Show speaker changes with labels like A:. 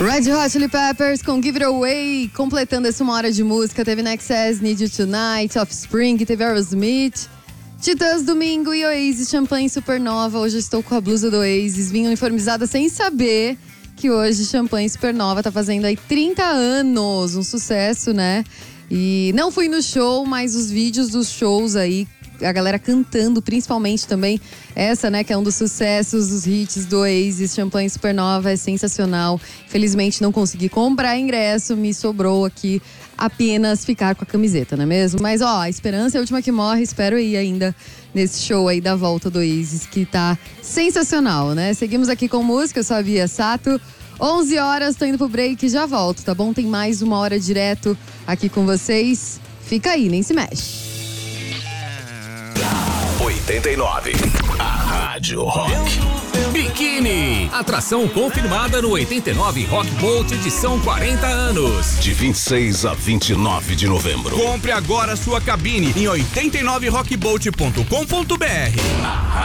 A: Red Hot Chili Peppers com Give It Away, completando essa 1 hora de música. Teve Nexus, Need You Tonight, Offspring, teve Aerosmith, Titãs Domingo e Oasis, Champanhe Supernova. Hoje eu estou com a blusa do Oasis, vim uniformizada sem saber que hoje Champanhe Supernova tá fazendo aí 30 anos, um sucesso, né? E não fui no show, mas os vídeos dos shows aí, a galera cantando, principalmente também essa, né, que é um dos sucessos, dos hits do Oasis, Champanhe Supernova, é sensacional. Felizmente não consegui comprar ingresso, me sobrou aqui apenas ficar com a camiseta, não é mesmo? Mas ó, a esperança é a última que morre, espero ir ainda nesse show aí da volta do Oasis, que tá sensacional, né? Seguimos aqui com música, eu sou a Bia Sato. 11 horas, tô indo pro break e já volto, tá bom? Tem mais 1 hora direto aqui com vocês. Fica aí, nem se mexe.
B: 89, a Rádio Rock.
C: Biquíni, atração confirmada no 89 Rock Boat edição 40 anos.
B: De 26 a 29 de novembro.
D: Compre agora sua cabine em 89rockboat.com.br.